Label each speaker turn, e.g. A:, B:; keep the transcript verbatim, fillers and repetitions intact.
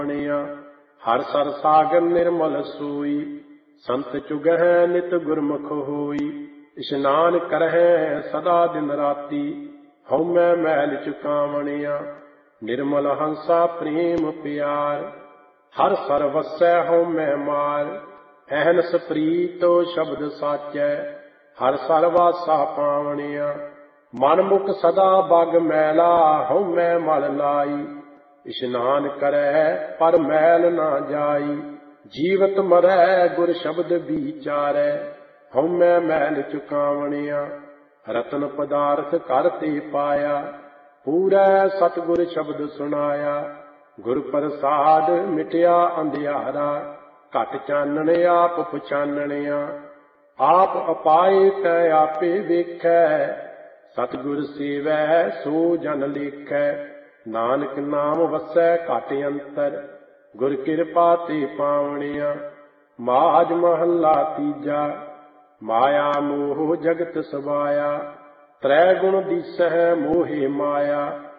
A: हर sir सागर निर्मल सोई, संत चुगह नित गुरमुख होई। इशनान करह सदा दिन राती, हउमै मैल चुकावणिया। निर्मल हंसा प्रेम प्यार, हर सर वसै हउमै मार। अहनस प्रीतो शब्द साचै, हर सर वासा पावणिया। मन मुख सदा बग मैला, हउमै मल लाई। इशनान करह पर मैल ना जाई, जीवत मरै गुर शब्द विचारै। हउमै मैल चुकावणिया। रतन पदार्थ कर ते पाया, पूरै सतगुर शब्द सुनाया। गुर प्रसाद मिटया अंधियारा, घट चानण आप पछानणिया। आप अपाए तै आपे वेखै, सतगुर सेवै सो जन लेखै। नानक नाम वसै घट अंतर, गुर किरपा ते पावणिया। माज महला तीजा, माया मोह जगत सवाया। त्रै गुण दिसै मोहे माया,